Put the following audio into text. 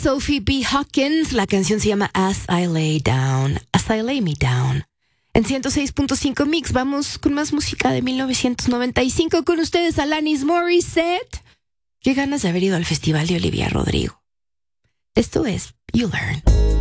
Sophie B. Hawkins, la canción se llama As I Lay Me Down. En 106.5 Mix vamos con más música de 1995 con ustedes, Alanis Morissette. Qué ganas de haber ido al festival de Olivia Rodrigo. Esto es You Learn.